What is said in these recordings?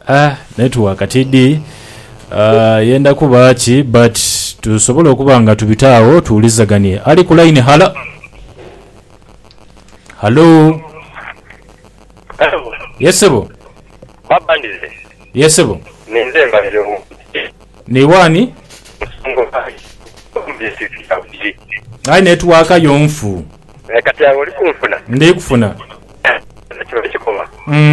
network atidi yenda kuba ki but tusobola okuba nga tubitaawo tuwulizaganye. Ali ku line. Hello. Yesebo. Babandize. Yesebo. Ninze mbalero. Ni wani? Ai network yonfu. Kati yawe oli kunfuna. Ndi kufuna. Kino kikoma.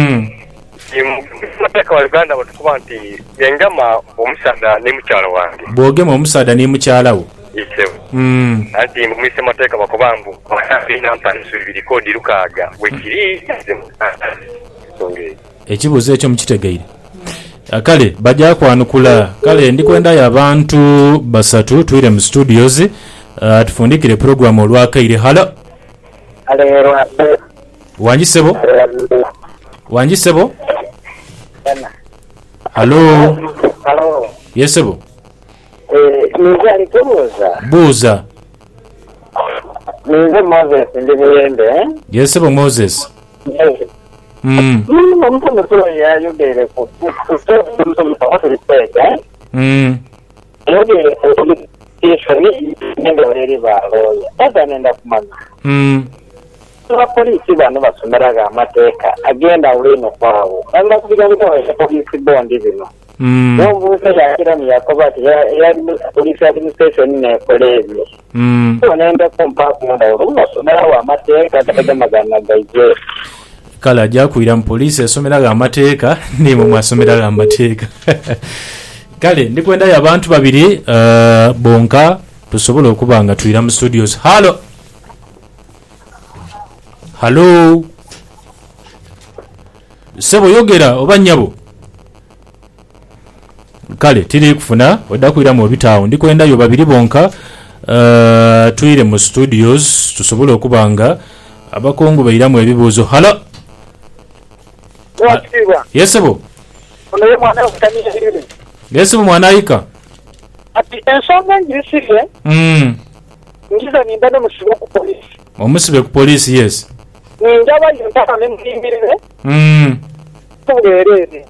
Mateka wa Uganda batukuba nti yengama omusada ne mukyala wange. Bwogema omusada ne mukyala wo. Yesebo. Anti mumise mateka bakobambu. Abina mpansu birikodi lukaga. Wekiri. Ekibuzo ekyo mukitegeire. Kale bajja kwanukula. Kale ndikwendayo abantu basatu tuire mu studios tufundikire program olwakaire. Hello. Wanjisebo. Hello. Yesebo. Nizali kubuza. Buza. Nize Moses ndi Muyembe. Yesebo Moses. Mtu mkulu ya yudere polisi bano basomeraga amateeka agenda ulino kwawo anga kubigabigawo polisi bondi bino n'obuuza yakiramu yakoba ati yali polisi administration nekola ebyo onenda kumpakunda olubasomerawo amateeka gategemagana gaije kala ajja kuira mu polisi esomeraga amateeka nimwe mwasomeraga amateeka. Kale ndikwendayo abantu babiri bonka tusobola okuba nga tuira mu studios. Hello. Sebo yogera oba nyabo. Kale tiri kufuna odda kuira mu bitaawo. Ndikwendayo babiri bonka tuire mu studios tusobola okuba nga abakongo bayiramu ebibuuzo. Hello. Yesebo. Yesebo mwanayika. Ati ensonga njisire. Ngiza nimbane musibe ku polisi. Omusibe ku polisi yes. Ninjaba yintaka nembimbirire. Tugerere.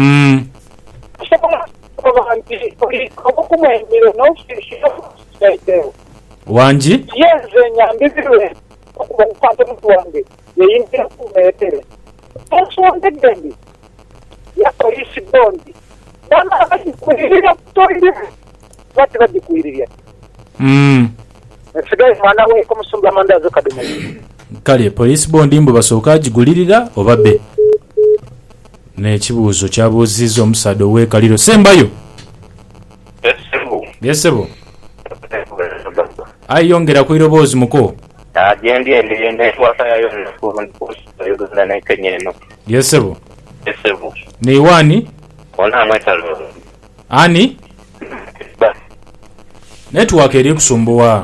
Sema obanti obukumwembire no shishyo. Wanji? Yenze nyambirire okubantu mtu wange. Yeyingira kumetere. Ensonga dendi. Ya polisi bondi. Dana bakikwirira kutoirira. Wati bakikwirira. Sigaye mwana we kumusumba mandazo kaduma. Kale police bondi mbo basooka gigulirira oba be. N'ekibuuzo kyabuuzizza omusada ow'ekaliro. Sembayo. Yesebo. Ayongera ku iroboozi muko. Agendi ende twasa yayo n'okuzana n'ekenyeno. Yesebo. Yesebo. Ni wani? Ona mwetalo. Ani? Network eri kusumbuwa.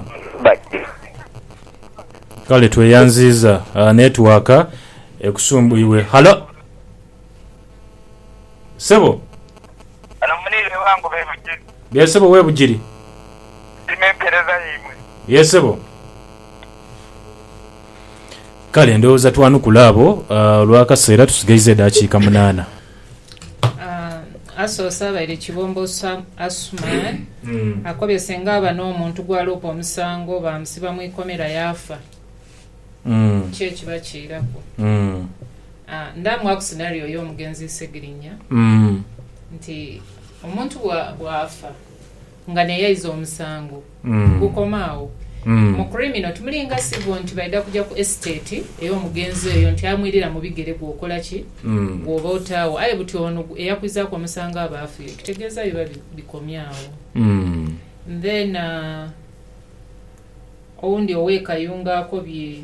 Kale tweyanziza network ekusumbuiwe. Hello. Sebo. Anamunire wangu bebujiri. Yesebo webujiri. Dimempereza yimwe. Yesebo. Kale ndowooza twanukula abo lwakaseera tusigaize dakiika 8. Asosa baire kibombo Sam Asman akobye senga aba n'omuntu gwalopa omusango bamusiba mu ikomera yafa kye kibakirako ndamwa ku scenario y'omugenzi Segirinya nti omuntu bwafa nga neyayiza omusango gukomaawo mu criminal tumulinga civil nti baida kujja ku estate ey'omugenzi eyo nti amwirira mu bigere gwokola ki gwoba otaawo aye buti ono eyakwizaako omusango abaafu kitegeeza biba bikomyawo then owundi oweekayunga akobye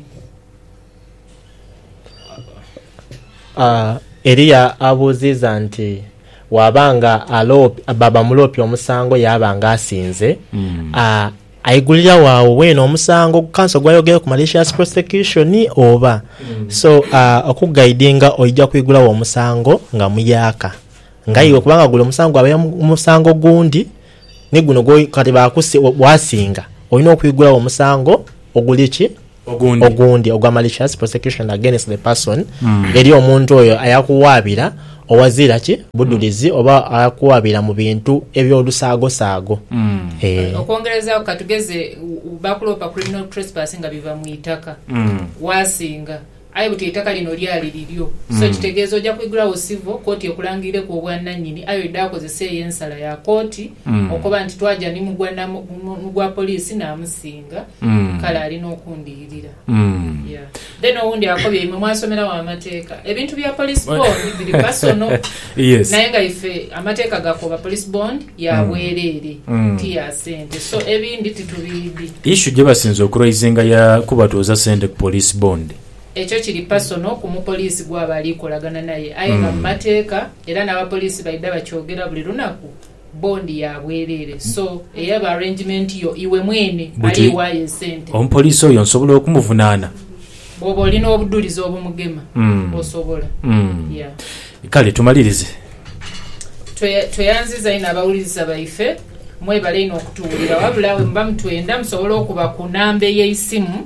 Eriya abuuziza nti wabanga baba mulopya omusango yabanga asinze ayigulira waawo weeno omusango kanso gwayogera ku malicious prosecution oba so okugaidinga ojja kwigulawo omusango nga muyaka ngayiwe kubanga gula omusango abaye omusango gundi ne guno kati bakusi wasinga olina okwigulawo omusango oguliki ogundi ogwa malicious prosecution against the person eri omuntu oyo ayakuwaabira owazira ki budulizi oba akuwabira mu bintu ebyolusaago okwongereza katugeze bakulopa criminal trespass nga biva mu itaka wasinga aye buti itaka lino lyali liryo so kitegeeza ojja kwigulawo civil kooti ekulangire ku obwannannyini ayo edda akozesa ey'ensala ya kooti okuba nti twaja ni mugwa poliisi n'amusinga kale alina okundiyirira then owundi akobya imwe mwasomera wa amateeka ebintu bya police bond biri personal naye nga ife amateeka gakoba police bond yabwereere ti ya sente so ebindi titubiidi issue gye basinza okuraisinga ya kubatuuza sente ku police bond ekyo kiri personal ku mupoliisi gwaba alikolagana naye aye nga mateeka era n'abapoliisi baidda bakyogera buli lunaku bondi yabwereere so eyaba arrangement yo iwe mwene aliwayo esente omupoliisi oyo nsobola okumuvunaana bw'oba olina obudulizi obumugema osobola kale tumalirize tweyanziza ino abawuliriza baife mwebale ino okutuwulira wabula we muba mutwenda musobole okuba ku namba ey'eisimu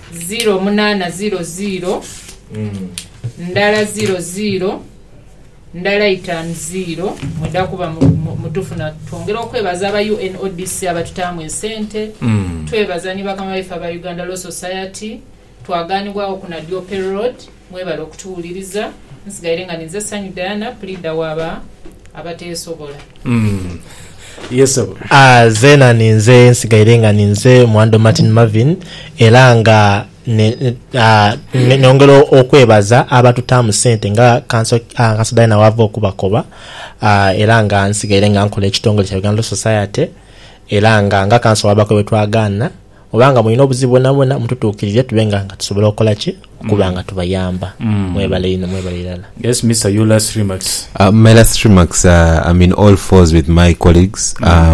0800 ndala 00 ndala 50 mwedda kuba mutufuna twongera okwebaza aba UNODC abatutaamu esente twebaza ni bakama baife aba Uganda Law Society twaganibwawo ku Nadiope Road mwebale okutuwuliriza nsigaire nga ninze Sanyu Diana pleader waba abateesobola yes zena ninze nsigaire nga ninze Mwando Martin Marvin era nga nongero okwebaza abatutaamu sente nga kansodana wava okubakoba era nga nsigaire nga nkola ekitongole kya Uganda Law Society era nga kanso wabako bwetwagaana obanga mulina obuzibu bwonna mututuukirire tubenga nga tusobola okukola ki okubanga tubayamba mwebale ino mwebale irala. Yes, Mr. You last remarks. My last remarks I'm in all fours with my colleagues.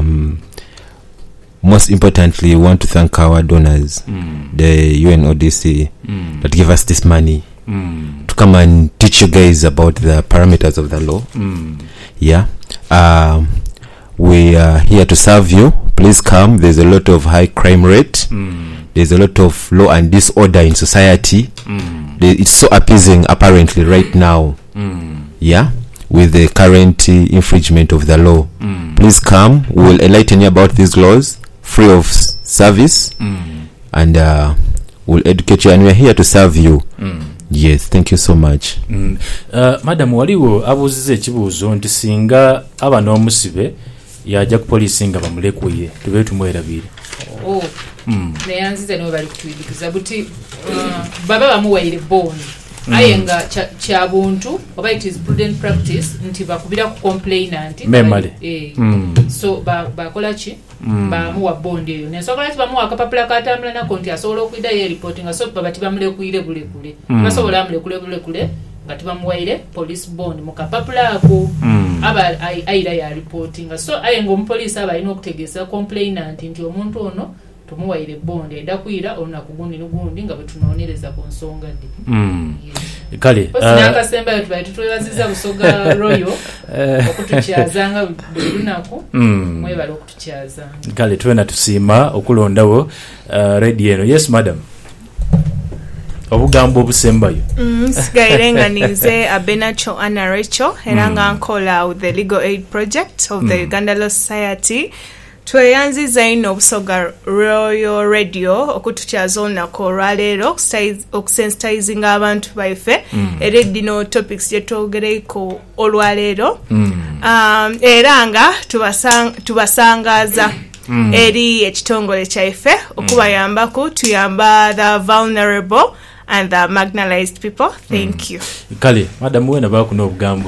Most importantly, we want to thank our donors, the UNODC, that give us this money to come and teach you guys about the parameters of the law. We are here to serve you. Please come. There's a lot of high crime rate. There's a lot of law and disorder in society. It's so appeasing apparently right now. With the current infringement of the law. Please come. We will enlighten you about these laws free of service. And we'll educate you, and we're here to serve you. Yes, thank you so much. Madam, waliwo abuzize ekibuuzo nti singa aba n'omusibe yajja ku poliisi nga bamulekuye tube tumwerabire. Neyanziza niwe bali kutuyigiza buti baba bamuwaire bond aye nga kya buntu oba it is prudent practice nti bakubira ku complainant memale so bakola ki bamuwa bond eyo nesobola ti bamuwa akapapula katambula nako nti asobola okwida ye reporting so baba tibamulekuire bulekule basobola amulekule bulekule nga tibamuwaire police bond mukapapula ako aba aira ya reporting so aye ngo umupoliisi aba alina okutegeeza complainant nti omuntu ono tumuwaire bond edda kwira olunaku gundi n'ogundi nga bwe tunoonereza ku nsonga dde kale n'akasembayo tubaye tutwebaziza Busoga Royal okutukyazanga buli lunaku mwebale okutukyazanga kale twena tusiima okulondawo radio eno. Yes madam, obugambo obusembayo. Sigaire nga ninze Abenacho Anna Rachel era nga nkola with the Legal Aid Project of the Uganda Law Society. Tweyanziza ino Busoga Royal Radio okutukyaza olunaku olwaleero okusensitizinga abantu baife era dino topics gyetwogereiko olwaleero era nga tubasangaza eri ekitongole kyaife okubayambaku tuyamba the vulnerable and the marginalized people. Thank you. Kale madam wena baku n'obugambo.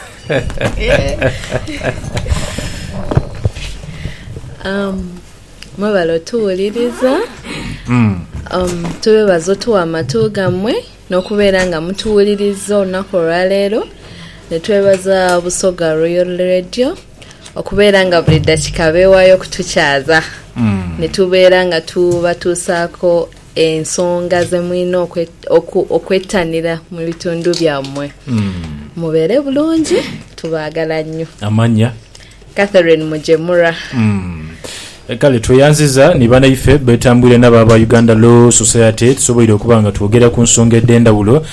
Mwebalo tuwuliriza tubebaza otuwa amatu gammwe n'okubeera nga mutuwuliriza olunaku olwaleero ne twebaza Busoga Royal Radio okubeera nga buli dakika beewaayo okutukyaza ne tubeera nga tubatuusaako ensonga ze mulina okwettanira mu bitundu byammwe. Mubeere bulungi, tubaagala nnyo. Amanya Catherine Mujemura. Kale tweyanziza ni banaife betambwire n'ababa Uganda Law Society tusoboire okuba nga twogera ku nsonga ed'endawulo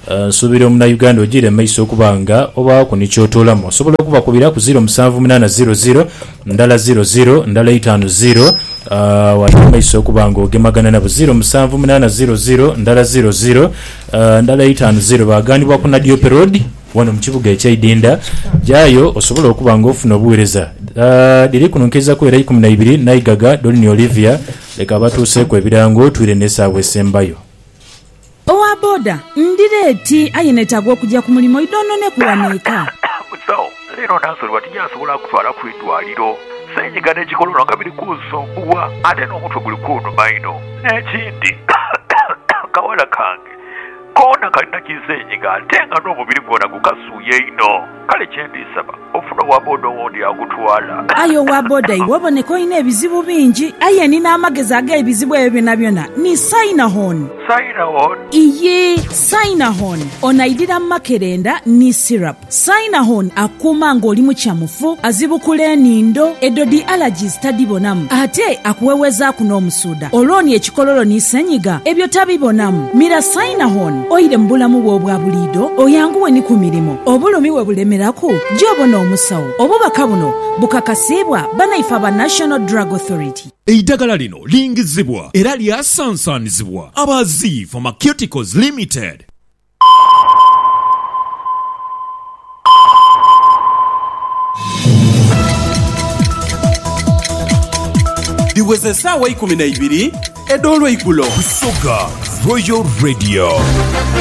nsuubira omunnayuganda ogire maiso okubanga oba ku nikyotoolamu osobola okubakubira ku 0700 ndala 00 ndala 50 wali maiso okubanga ogemagana nabo 0700 ndala 00 ndala 50 baganibwa ku Nadiope Road wano mu kibuga ekyaidinda jayo osobola okubanga ofuna obuweereza diri kununkeza ku era 12 Naigaga Dolini Olivia leka batuuseeko ebirango twire n'essaawa esembayo. Owa boda ndireeti ayenetagwa okujja ku mulimu idonone kuwaneeka musawo leero nansolwa tijansobola kutwala ku eddwaliro senyiga n'ekikololo nga biri kunsumbuwa ate n'omutwe guli kunnuma ino n'ekindi kawala kange koona kalina kisenyiga ate nga n'omubiri gwona gukasuuye ino kale kyendisaba ofuna owa boda owondi agutwala ayo owa boda iwe oboneka olina ebizibu bingi aye nina amagezi ag'ebizibu ebyo byonna byonna ni Sinahon iye Sinahon onaidira makerenda ni syrup Sinahon akuuma ng'oli mu kyamufu azibukula enindo edodi allergies tadibonamu ate akuwewezaako n'omusuuda olwoni ekikololo ni senyiga ebyo tabibonamu mira Sinahon oyire mu bulamu bwo obwa buliido oyanguwe ni ku mirimu obulumi we bulemeraku gy'obona omusawo obubaka buno bukakasibwa banaife aba National Drug Authority. Eddagala lino lingizibwa era lyasansanizibwa abazi Pharmaceuticals Limited. Diweze sawa 12 edolwe igulo Busoga Royal Radio.